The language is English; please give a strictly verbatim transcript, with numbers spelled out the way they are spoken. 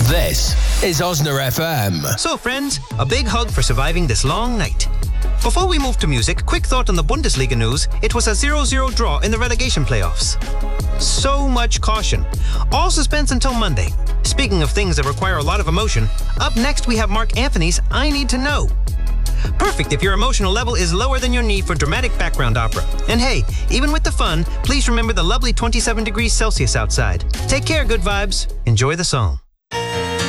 This is Osner F M. So, friends, a big hug for surviving this long night. Before we move to music, quick thought on the Bundesliga news. It was a zero zero draw in the relegation playoffs. So much caution. All suspense until Monday. Speaking of things that require a lot of emotion, up next we have Mark Anthony's I Need to Know. Perfect if your emotional level is lower than your need for dramatic background opera. And hey, even with the fun, please remember the lovely twenty-seven degrees Celsius outside. Take care, good vibes. Enjoy the song.